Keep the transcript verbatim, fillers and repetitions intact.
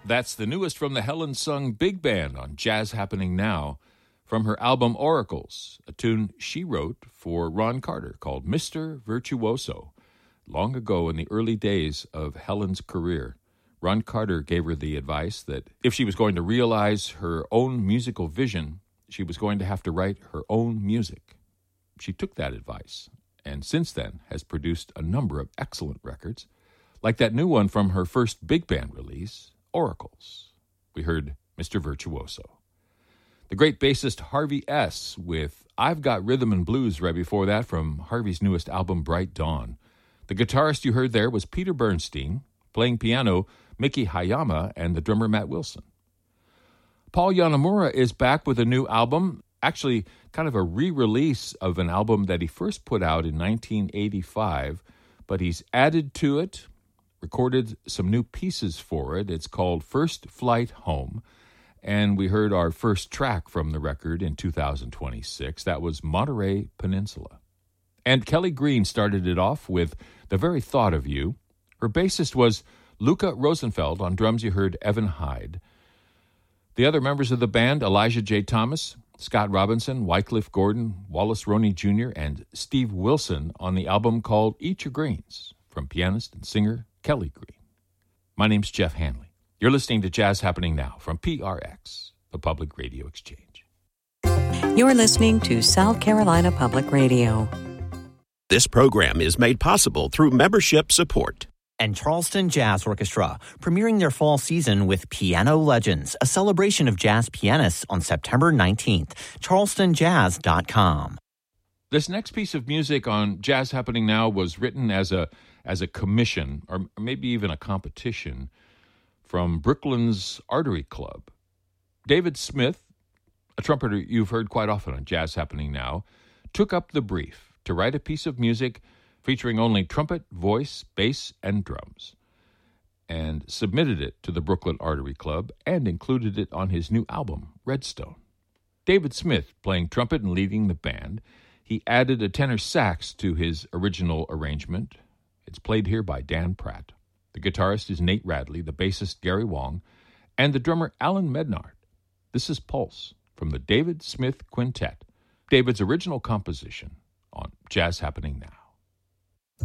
That's the newest from the Helen Sung Big Band on Jazz Happening Now, from her album Oracles, a tune she wrote for Ron Carter called Mister Virtuoso. Long ago in the early days of Helen's career, Ron Carter gave her the advice that if she was going to realize her own musical vision, she was going to have to write her own music. She took that advice, and since then has produced a number of excellent records, like that new one from her first big band release, Oracles. We heard Mister Virtuoso. The great bassist Harvey S. with I've Got Rhythm and Blues right before that from Harvey's newest album, Bright Dawn. The guitarist you heard there was Peter Bernstein, playing piano, Miki Hayama, and the drummer Matt Wilson. Paul Yanamura is back with a new album, actually kind of a re-release of an album that he first put out in nineteen eighty-five, but he's added to it, recorded some new pieces for it. It's called First Flight Home, and we heard our first track from the record in two thousand twenty-six. That was Monterey Peninsula. And Kelly Green started it off with The Very Thought of You. Her bassist was Luca Rosenfeld. On drums you heard Evan Hyde. The other members of the band, Elijah J. Thomas, Scott Robinson, Wycliffe Gordon, Wallace Roney Junior, and Steve Wilson on the album called Eat Your Greens, from pianist and singer Kelly Green. My name's Jeff Hanley. You're listening to Jazz Happening Now from P R X, the Public Radio Exchange. You're listening to South Carolina Public Radio. This program is made possible through membership support. And Charleston Jazz Orchestra, premiering their fall season with Piano Legends, a celebration of jazz pianists on September nineteenth. charleston jazz dot com. This next piece of music on Jazz Happening Now was written as a as a commission, or maybe even a competition, from Brooklands Artery Club. David Smith, a trumpeter you've heard quite often on Jazz Happening Now, took up the brief to write a piece of music featuring only trumpet, voice, bass, and drums, and submitted it to the Brooklyn Artery Club and included it on his new album, Redstone. David Smith playing trumpet and leading the band. He added a tenor sax to his original arrangement. It's played here by Dan Pratt. The guitarist is Nate Radley, the bassist Gary Wong, and the drummer Alan Mednard. This is Pulse from the David Smith Quintet, David's original composition on Jazz Happening Now.